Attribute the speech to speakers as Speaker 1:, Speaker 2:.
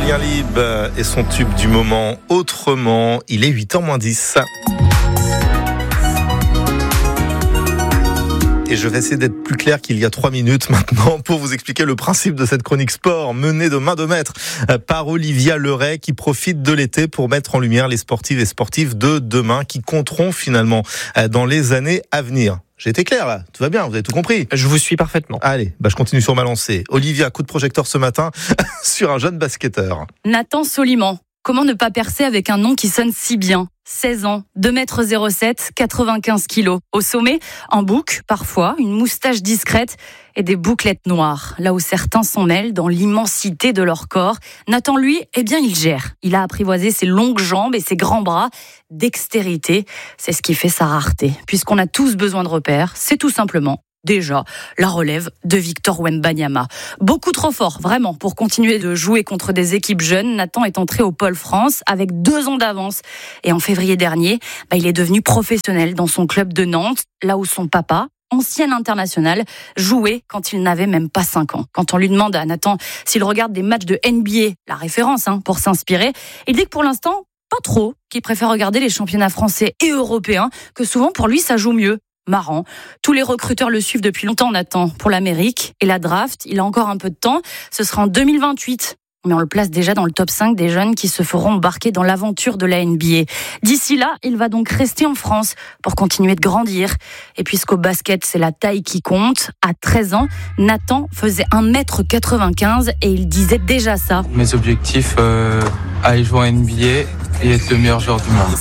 Speaker 1: Julien Lib et son tube du moment Autrement. Il est 8h moins 10. Et je vais essayer d'être plus clair qu'il y a 3 minutes maintenant pour vous expliquer le principe de cette chronique sport menée de main de maître par Olivia Leray, qui profite de l'été pour mettre en lumière les sportives et sportifs de demain qui compteront finalement dans les années à venir. J'ai été clair là, tout va bien, vous avez tout compris.
Speaker 2: Je vous suis parfaitement.
Speaker 1: Allez, je continue sur ma lancée. Olivia, coup de projecteur ce matin sur un jeune basketteur.
Speaker 3: Nathan Soliman. Comment ne pas percer avec un nom qui sonne si bien ? 16 ans, 2,07 m, 95 kilos. Au sommet, un bouc, parfois, une moustache discrète et des bouclettes noires. Là où certains s'en mêlent dans l'immensité de leur corps, Nathan, lui, il gère. Il a apprivoisé ses longues jambes et ses grands bras. Dextérité, c'est ce qui fait sa rareté. Puisqu'on a tous besoin de repères, c'est tout simplement déjà la relève de Victor Wembanyama. Beaucoup trop fort, vraiment, pour continuer de jouer contre des équipes jeunes. Nathan est entré au Pôle France avec 2 ans d'avance. Et en février dernier, il est devenu professionnel dans son club de Nantes, là où son papa, ancien international, jouait quand il n'avait même pas 5 ans. Quand on lui demande à Nathan s'il regarde des matchs de NBA, la référence pour s'inspirer, il dit que pour l'instant, pas trop, qu'il préfère regarder les championnats français et européens, que souvent pour lui ça joue mieux. Marrant. Tous les recruteurs le suivent depuis longtemps, Nathan, pour l'Amérique. Et la draft, il a encore un peu de temps. Ce sera en 2028. Mais on le place déjà dans le top 5 des jeunes qui se feront embarquer dans l'aventure de la NBA. D'ici là, il va donc rester en France pour continuer de grandir. Et puisqu'au basket, c'est la taille qui compte, à 13 ans, Nathan faisait 1,95 m et il disait déjà ça.
Speaker 4: Mes objectifs, aller jouer en NBA et être le meilleur joueur du monde.